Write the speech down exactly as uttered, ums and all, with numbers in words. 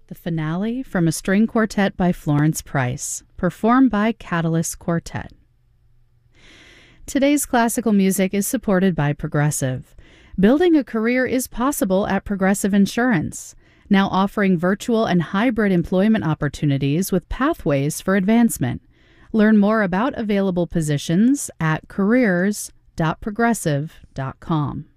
The finale from a string quartet by Florence Price, performed by Catalyst Quartet. Today's classical music is supported by Progressive. Building a career is possible at Progressive Insurance, now offering virtual and hybrid employment opportunities with pathways for advancement. Learn more about available positions at careers dot progressive dot com.